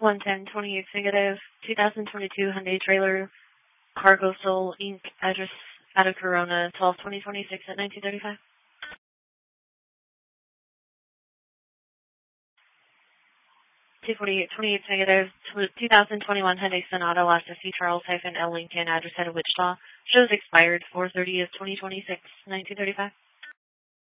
11028 negative. 2022 Hyundai trailer, Cargo Soul Inc. Address out of Corona, 12/20/26 at 1935. 24828 negative. 2021 Hyundai Sonata Last C Charles-L Lincoln. Address out of Wichita. Shows expired 4/30 of 2026, 1935.